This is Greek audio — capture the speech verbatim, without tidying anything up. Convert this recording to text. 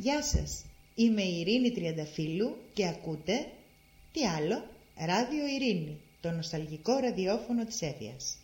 Γεια σας, είμαι η Ειρήνη Τριανταφύλλου και ακούτε, τι άλλο, Ράδιο Ειρήνη, το νοσταλγικό ραδιόφωνο της Εύβοιας.